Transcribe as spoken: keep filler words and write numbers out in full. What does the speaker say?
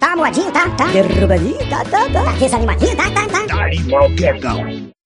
Tá moadinho, tá? Tá. Derrubadinho, tá, tá, tá. Tá desanimadinho, tá, tá, tá. Tá animal, quedão.